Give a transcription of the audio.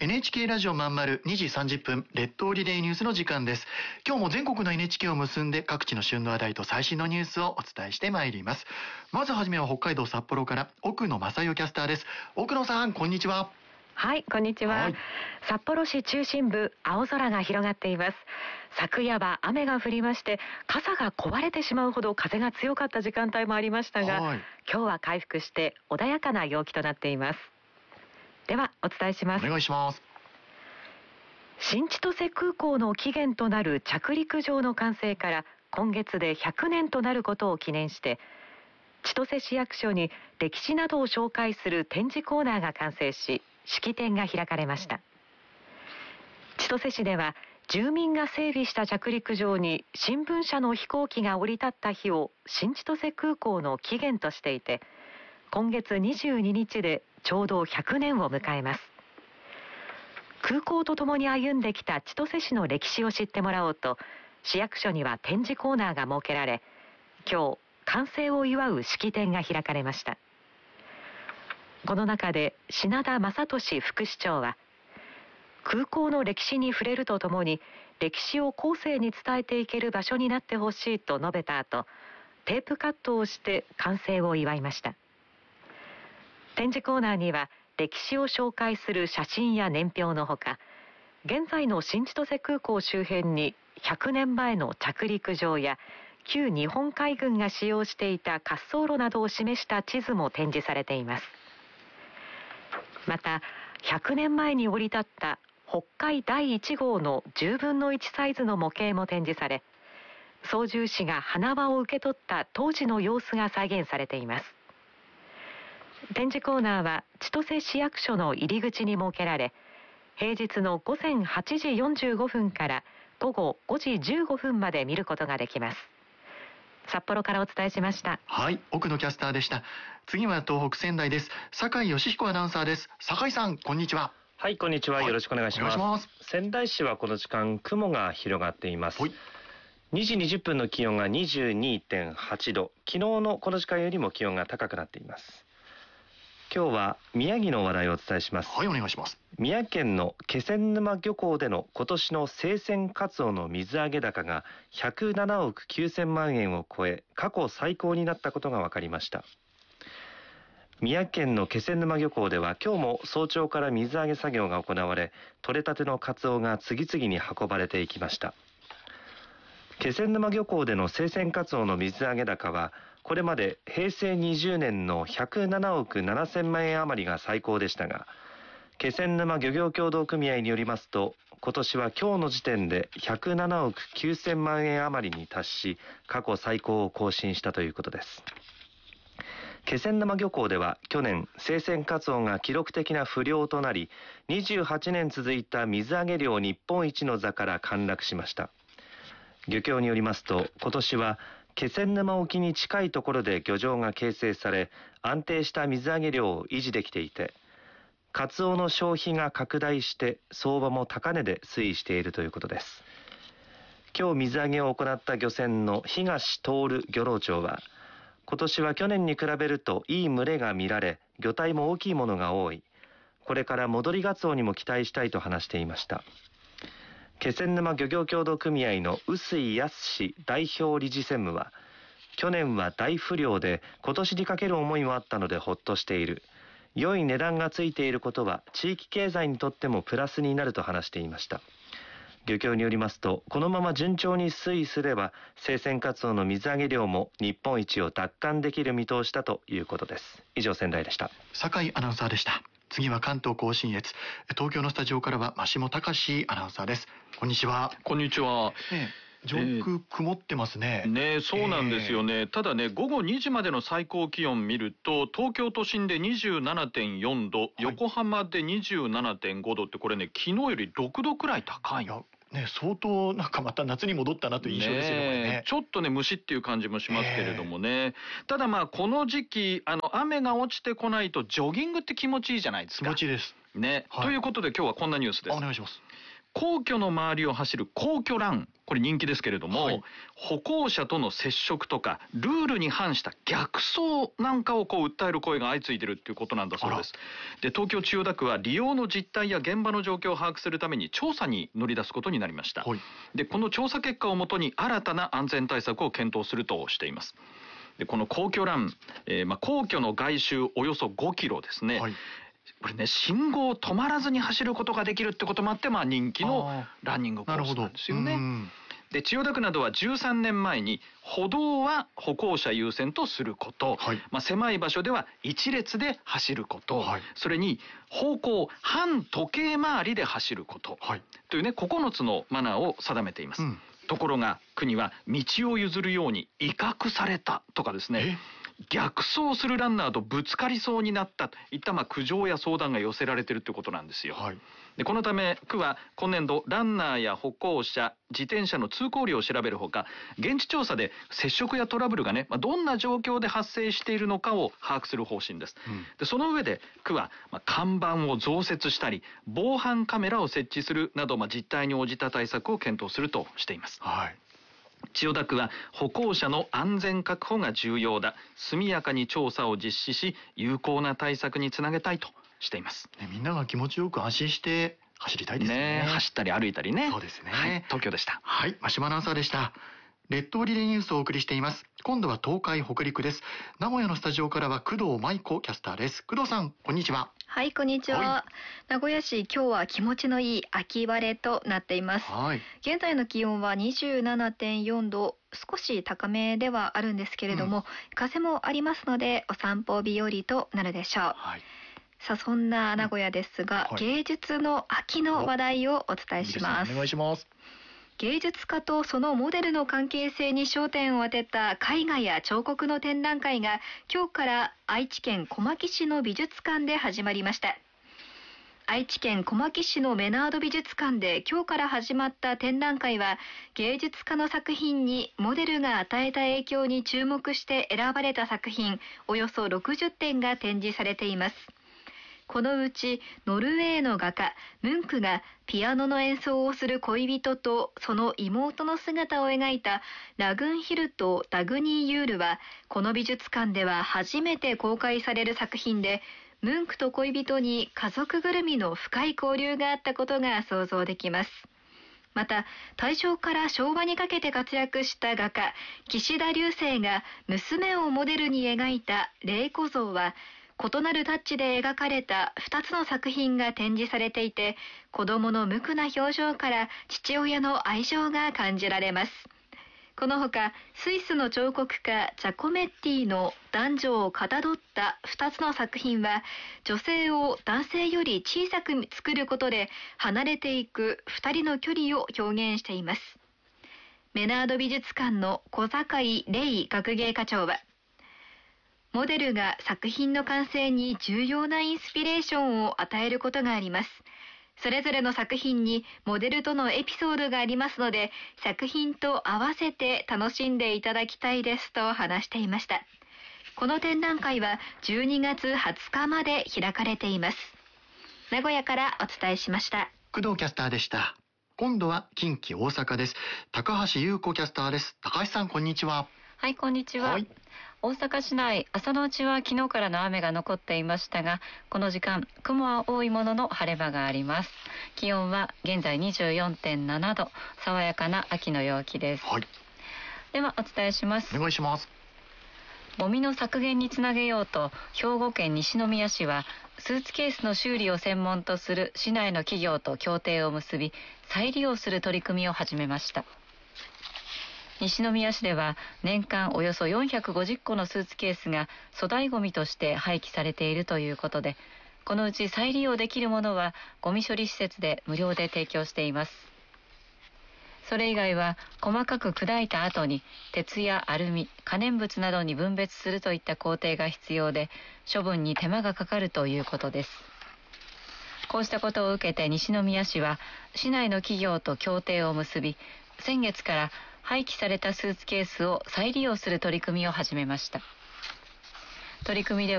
NHK ラジオまんまる2時30分列島リレーニュースの時間です。今日も全国の NHK を結んで各地の旬の話題と最新のニュースをお伝えしてまいります。まずはじめは北海道札幌から奥野正代キャスターです。奥野さん、こんにちは。 はい、こんにちは、はい。札幌市中心部、青空が広がっています。昨夜は雨が降りまして、傘が壊れてしまうほど風が強かった時間帯もありましたが、今日は回復して穏やかな陽気となっています。ではお伝えします。 お願いします。 新千歳空港の起源となる着陸場の完成から今月で100年となることを記念して、千歳市役所に歴史などを紹介する展示コーナーが完成し、式典が開かれました。千歳市では住民が整備した着陸場に新聞社の飛行機が降り立った日を新千歳空港の起源としていて、今月22日でちょうど100年を迎えます。空港とともに歩んできた千歳市の歴史を知ってもらおうと、市役所には展示コーナーが設けられ、今日完成を祝う式典が開かれました。この中で品田正俊副市長は、空港の歴史に触れるとともに歴史を後世に伝えていける場所になってほしいと述べた後、テープカットをして完成を祝いました。展示コーナーには歴史を紹介する写真や年表のほか、現在の新千歳空港周辺に100年前の着陸場や旧日本海軍が使用していた滑走路などを示した地図も展示されています。また100年前に降り立った北海第1号の10分の1サイズの模型も展示され、操縦士が花輪を受け取った当時の様子が再現されています。展示コーナーは千歳市役所の入り口に設けられ、平日の午前8時45分から午後5時15分まで見ることができます。札幌からお伝えしました。 はい、奥野キャスターでした。次は東北仙台です。酒井義彦アナウンサーです。酒井さん、こんにちは。 はい、こんにちは。よろしくお願いします。 お願いします。 仙台市はこの時間雲が広がっています。2時20分の気温が 22.8 度。昨日のこの時間よりも気温が高くなっています。今日は宮城の話題をお伝えします。 はい、お願いします。 宮城県の気仙沼漁港での今年の生鮮カツオの水揚げ高が107億9000万円を超え、過去最高になったことが分かりました。宮城県の気仙沼漁港では今日も早朝から水揚げ作業が行われ、取れたてのカツオが次々に運ばれていきました。気仙沼漁港での生鮮カツオの水揚げ高は、これまで平成20年の107億7000万円余りが最高でしたが、気仙沼漁業協同組合によりますと、今年は今日の時点で107億9000万円余りに達し、過去最高を更新したということです。気仙沼漁港では去年、生鮮カツオが記録的な不漁となり、28年続いた水揚げ量日本一の座から陥落しました。漁協によりますと、今年は気仙沼沖に近いところで漁場が形成され、安定した水揚げ量を維持できていて、カツオの消費が拡大して相場も高値で推移しているということです。今日水揚げを行った漁船の東徹漁労長は、今年は去年に比べるといい群れが見られ、魚体も大きいものが多い。これから戻りガツオにも期待したいと話していました。気仙沼漁業協同組合の臼井康代表理事専務は、去年は大不漁で今年にかける思いもあったのでほっとしている。良い値段がついていることは地域経済にとってもプラスになると話していました。漁協によりますと、このまま順調に推移すれば生鮮カツオの水揚げ量も日本一を奪還できる見通しだということです。以上、仙台でした。 酒井アナウンサーでした。次は関東甲信越、東京のスタジオからは真下隆アナウンサーです。こんにちは。 こんにちは。 上空曇ってますね。 そうなんですよね。ただね、午後2時までの最高気温見ると、東京都心で 27.4 度、横浜で 27.5 度って、これね、昨日より6度くらい高い。 相当なんかまた夏に戻ったなという印象ですよね。 ちょっとね、虫っていう感じもしますけれどもね。ただまあ、この時期、雨が落ちてこないとジョギングって気持ちいいじゃないですか。 気持ちいいです。 ということで今日はこんなニュースです。 お願いします。 皇居の周りを走る皇居ラン、これ人気ですけれども、歩行者との接触とかルールに反した逆走なんかを訴える声が相次いでいるっていうことなんだそうです。で、東京千代田区は利用の実態や現場の状況を把握するために調査に乗り出すことになりました。で、この調査結果をもとに新たな安全対策を検討するとしています。で、この皇居ラン、皇居の外周およそ5キロですね。これね、信号を止まらずに走ることができるってこともあって、人気のランニングコースなんですよね。で、千代田区などは13年前に歩道は歩行者優先とすること、狭い場所では一列で走ること、それに方向反時計回りで走ること、というね、9つのマナーを定めています。ところが国は道を譲るように威嚇されたとかですね、逆走するランナーとぶつかりそうになったといった苦情や相談が寄せられているということなんですよ。で、このため区は今年度ランナーや歩行者、自転車の通行量を調べるほか、現地調査で接触やトラブルがね、どんな状況で発生しているのかを把握する方針です。で、その上で区は看板を増設したり防犯カメラを設置するなど実態に応じた対策を検討するとしています。千代田区は歩行者の安全確保が重要だ、速やかに調査を実施し有効な対策につなげたいとしています。 みんなが気持ちよく安心して走りたいですね。 走ったり歩いたりね。 そうですね。 東京でした。 真島アナウンサーでした。列島リレーニュースをお送りしています。今度は東海北陸です。名古屋のスタジオからは工藤舞子キャスターです。工藤さん、こんにちは。 はい、こんにちは。名古屋市、今日は気持ちのいい秋晴れとなっています。現在の気温は 27.4 度、少し高めではあるんですけれども、風もありますのでお散歩日和となるでしょう。さあ、そんな名古屋ですが、芸術の秋の話題をお伝えします。 お願いします。 芸術家とそのモデルの関係性に焦点を当てた絵画や彫刻の展覧会が今日から愛知県小牧市の美術館で始まりました。愛知県小牧市のメナード美術館で今日から始まった展覧会は、芸術家の作品にモデルが与えた影響に注目して選ばれた作品およそ60点が展示されています。このうちノルウェーの画家ムンクがピアノの演奏をする恋人とその妹の姿を描いたラグンヒルとダグニーユールは、この美術館では初めて公開される作品で、ムンクと恋人に家族ぐるみの深い交流があったことが想像できます。また、大正から昭和にかけて活躍した画家岸田流星が娘をモデルに描いた麗子像は、異なるタッチで描かれた2つの作品が展示されていて、子供の無垢な表情から父親の愛情が感じられます。このほか、スイスの彫刻家ジャコメッティの男女をかたどった2つの作品は、女性を男性より小さく作ることで離れていく2人の距離を表現しています。メナード美術館の小坂井玲学芸課長は、モデルが作品の完成に重要なインスピレーションを与えることがあります。それぞれの作品にモデルとのエピソードがありますので、作品と合わせて楽しんでいただきたいですと話していました。この展覧会は12月20日まで開かれています。名古屋からお伝えしました。 工藤キャスターでした。今度は近畿大阪です。高橋優子キャスターです。高橋さん、こんにちは。 はい、こんにちは。大阪市内、朝のうちは昨日からの雨が残っていましたが、この時間雲は多いものの晴れ間があります。気温は現在 24.7 度、爽やかな秋の陽気です。ではお伝えします。 お願いします。 ゴミの削減につなげようと、兵庫県西宮市はスーツケースの修理を専門とする市内の企業と協定を結び、再利用する取り組みを始めました。西宮市では年間およそ450個のスーツケースが粗大ゴミとして廃棄されているということで、このうち再利用できるものはゴミ処理施設で無料で提供しています。それ以外は細かく砕いた後に鉄やアルミ、可燃物などに分別するといった工程が必要で、処分に手間がかかるということです。こうしたことを受けて西宮市は市内の企業と協定を結び、先月から廃棄されたスーツケースを再利用する取り組みを始めました。取り組みでは